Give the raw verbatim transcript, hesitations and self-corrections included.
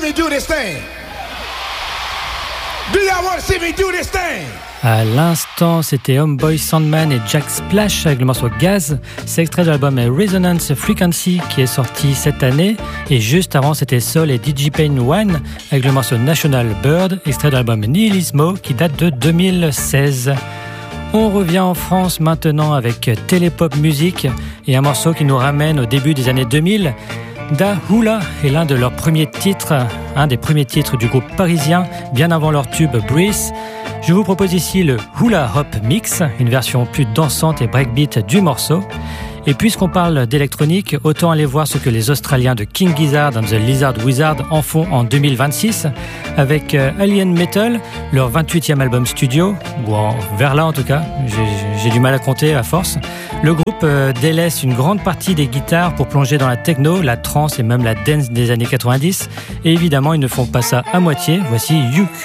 me do this thing? Do y'all want to see me do this thing? À l'instant, c'était Homeboy Sandman et Jack Splash avec le morceau Gaz. C'est extrait de l'album Resonance Frequency qui est sorti cette année. Et juste avant, c'était Soul et D J Pain One avec le morceau National Bird, extrait de l'album Nihilismo qui date de deux mille seize. On revient en France maintenant avec Télépop Music et un morceau qui nous ramène au début des années deux mille. Da Hula est l'un de leurs premiers titres, un des premiers titres du groupe parisien, bien avant leur tube Breeze. Je vous propose ici le Hula Hop Mix, une version plus dansante et breakbeat du morceau. Et puisqu'on parle d'électronique, autant aller voir ce que les Australiens de King Gizzard and the Lizard Wizard en font en deux mille vingt-six avec Alien Metal, leur vingt-huitième album studio, ou en, vers là en tout cas, j'ai, j'ai du mal à compter à force. Le groupe euh, délaisse une grande partie des guitares pour plonger dans la techno, la trance et même la dance des années quatre-vingt-dix. Et évidemment, ils ne font pas ça à moitié. Voici You